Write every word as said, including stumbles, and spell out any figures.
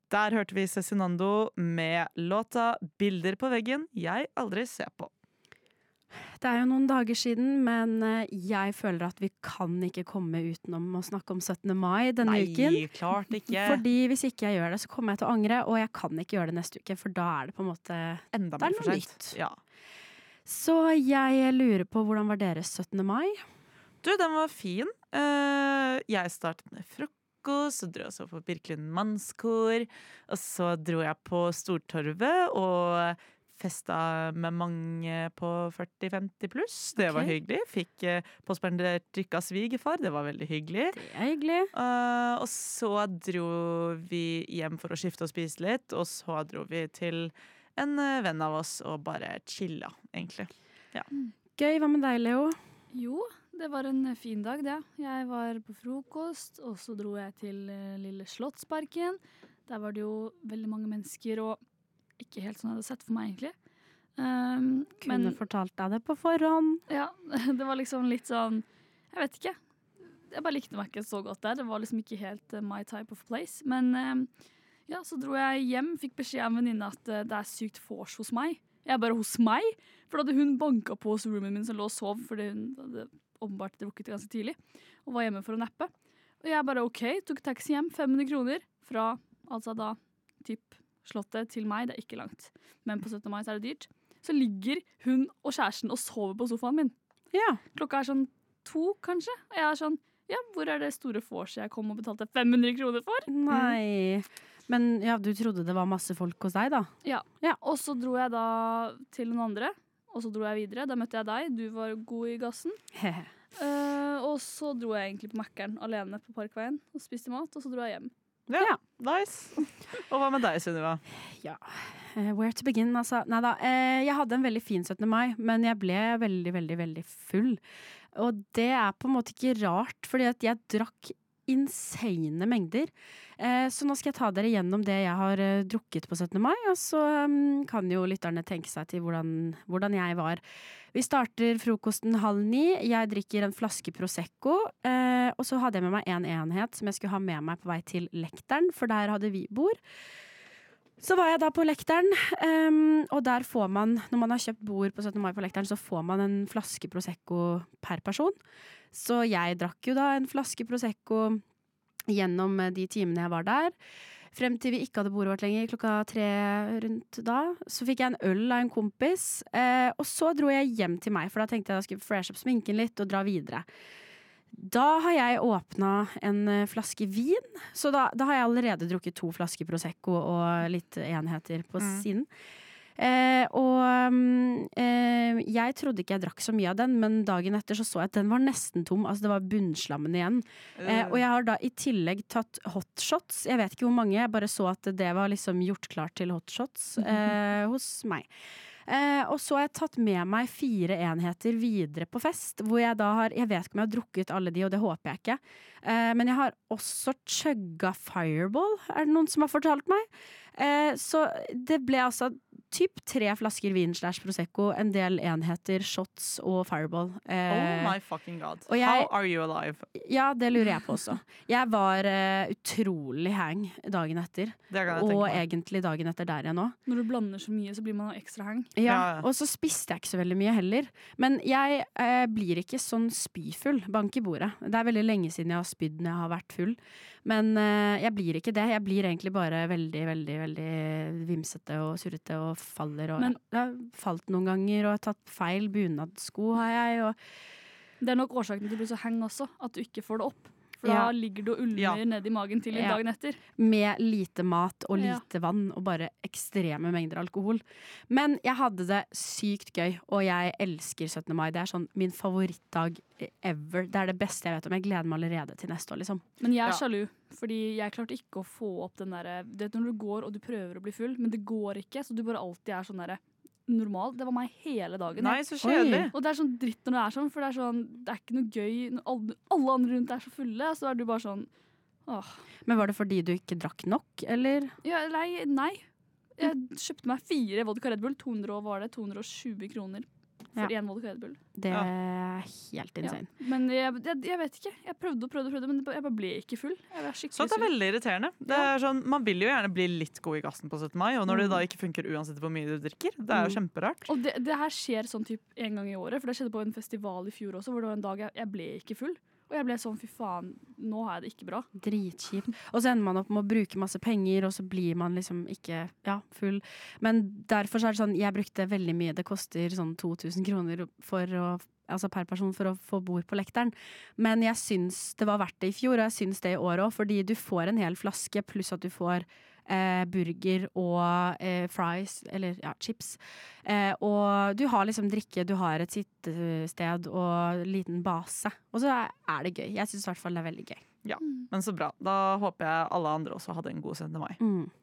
Der hørte vi Cezinando med låta Bilder på veggen jeg aldri ser på. Det er jo noen dager siden, men jeg føler at vi kan ikke komme utenom å snakke om syttende mai denne Nei, uken. Nei, klart ikke. Fordi hvis ikke jeg gjør det, så kommer jeg til å angre, og jeg kan ikke gjøre det neste uke, for da er det på en måte Enda det er mer for noe sent. nytt. Ja. Så jeg lurer på hvordan var deres syttende mai? Du, den var fin. Uh, jeg startet med frokost, så dro jeg så på Birkelund Mannskor, og så dro jeg på Stortorvet og festa med mange på førti femti pluss. Det var Ok. hyggelig. Fikk uh, påspandert drikk av svigerfar. Det var veldig hyggelig. Det er hyggelig. Uh, og så dro vi hjem for å skifte og spise litt, og så dro vi til en uh, venn av oss og bare chilla, egentlig. Ja. Gøy, hva med deg, Leo? Jo, det var en fin dag, det. Jeg var på frokost, og så dro jeg til eh, Lille Slottsparken. Der var det jo veldig mange mennesker, og ikke helt sånn jeg hadde sett for meg, egentlig. Um, Kunne men fortalt deg det på forhånd. ja, det var liksom litt sånn, jeg vet ikke. Jeg bare likte meg ikke så godt der. Det var liksom ikke helt uh, my type of place. Men um, ja, så dro jeg hjem, fikk beskjed av en venninne at uh, det er sykt vors hos meg. Jeg er bare hos meg, for da hadde hun banket på hos roomien min som lå og sov, fordi hun hadde åpenbart drukket ganske tidlig, og var hjemme for å neppe. Og jeg bare ok, tok taxi hjem, fem hundre kroner, fra altså da typ slottet til meg, det er ikke langt. Men på syttende mai så er det dyrt. Så ligger hun og kjæresten og sover på sofaen min. Ja. Klokka er sånn to, kanskje, og jeg er sånn, ja, hvor er det store vorset jeg kom og betalte fem hundre kroner for? Nei. Men ja, du trodde det var masse folk hos deg, da? Ja. Ja. Og så dro jeg da til noen andre, og så dro jeg videre. Da møtte jeg deg, du var god i gassen. Hehe. Eh, og så dro jeg egentlig på Mackeren alene på Parkveien og spiste mat, og så dro jeg hjem. Ja, Ja. nice. Og hva med deg, Sunniva? Ja, eh, where to begin, altså. Neida, eh, jeg hadde en veldig fin syttende mai, men jeg ble veldig, veldig, veldig full. Og det er på en måte ikke rart, fordi at jeg drakk insane mengder. Eh, så nå skal jeg ta dere gjennom det jeg har eh, drukket på syttende mai, og så um, kan jo lytterne tenke seg til hvordan, hvordan jeg var. Vi starter frokosten halv ni. Jeg drikker en flaske Prosecco, eh, og så hadde jeg med meg en enhet som jeg skulle ha med meg på vei til Lekteren, for der hadde vi bord. Så var jeg da på Lekteren, um, og der får man, når man har kjøpt bord på syttende mai på Lekteren, så får man en flaske Prosecco per person. Så jeg drakk jo da en flaske Prosecco gjennom de timene jeg var der. Frem til vi ikke hadde bordet vårt lenger, klokka tre rundt da, så fikk jeg en øl av en kompis, eh, og så dro jeg hjem til meg, for da tenkte jeg da skulle fresh up sminken litt og dra videre. Da har jeg åpnet en eh, flaske vin, så da, da har jeg allerede drukket to flasker Prosecco og litt enheter på Mm. siden. Eh, og mm, eh, jeg trodde ikke jeg drakk så mye av den, men dagen etter så så jeg at den var nesten tom, altså det var bunnslammen igjen. Eh, og jeg har da i tillegg tatt hotshots, jeg vet ikke hvor mange, jeg bare så at det var liksom gjort klart til hotshots eh, hos meg. Eh, og så har jeg tatt med meg fire enheter videre på fest, hvor jeg da har, jeg vet ikke om jeg har drukket alle de, og det håper jeg ikke, eh, men jeg har også chugga Fireball, er det noen som har fortalt meg? Eh, så det ble altså typ tre flasker vin slash Prosecco, en del enheter, shots og Fireball. Eh, Oh my fucking god. og jeg- How are you alive? ja, det lurer jeg på også. Jeg var eh, utrolig hang dagen etter, Det kan jeg og tenke meg. egentlig dagen etter der igjen også. Når du blander så mye, så blir man jo ekstra hang. Ja, Ja, ja. og så spiste jeg ikke så veldig mye heller. Men jeg eh, blir ikke sånn spyfull, bank i bordet. Det er veldig lenge siden jeg har spydd når jeg har vært full. Men eh, jeg blir ikke det. Jeg blir egentlig bare veldig, veldig, veldig vimsete og surrete og faller. Og Men- jeg har falt noen ganger og har tatt feil bunadsko har jeg. Og Det er nok årsaken til at du blir så hang også, at du ikke får det opp. For Ja. da ligger du og ulmer Ja. ned i magen til i Ja. dagen etter. med lite mat og Ja. lite vann og bare ekstreme mengder alkohol. Men jeg hadde det sykt gøy, og jeg elsker syttende mai. Det er sånn min favorittdag ever. Det er det beste jeg vet om. Jeg gleder meg allerede til neste år, liksom. Men jeg er Ja. sjalu, fordi jeg klarte ikke å få opp den derre Du vet når du går og du prøver å bli full, men det går ikke, så du bare alltid er sånn derre normal. Det var meg hele dagen. Nei, så kjedelig. Og det er sånn dritt når det er sånn, for det er sånn Det er ikke noe gøy når alle, alle andre rundt er så fulle, så er du bare sånn åh. Men var det fordi du ikke drakk nok, eller? Ja, nei, nei. Jeg kjøpte meg fire vodka Red Bull. to hundre og var det to hundre og tjue kroner. for Ja. én vodka Red Bull. Det Ja. er helt Ja. insane. Men jeg, jeg, jeg vet ikke. Jeg prøvde og prøvde, og prøvde men jeg bare ble ikke full. Jeg var Så skikkelig det er sur. veldig irriterende. Det er sånn, man vil jo gjerne bli litt god i gassen på syttende mai, og når det Mm. da ikke funker uansett hvor mye du drikker, det er jo Mm. kjemperart. Og det, det her skjer sånn typ en gang i året, for det skjedde på en festival i fjor også, hvor det var en dag jeg, jeg ble ikke full. Og jeg ble sånn, fy faen, nå har jeg det ikke bra. Dritkjipt. Og så ender man opp med å bruke masse penger, og så blir man liksom ikke ja, full. Men derfor så er det sånn, jeg brukte veldig mye. Det koster sånn to tusen kroner for å, altså per person for å få bord på lekteren. Men jeg syns det var verdt det i fjor, og jeg syns det i år òg, fordi du får en hel flaske, pluss at du får eh, burger og eh, fries, eller ja, chips. Eh, og du har liksom drikke, du har et sittested og liten base. Og så er det gøy. Jeg syns i hvert fall det er veldig gøy. Men så bra. Da håper jeg alle andre også hadde en god syttende mai. Mm.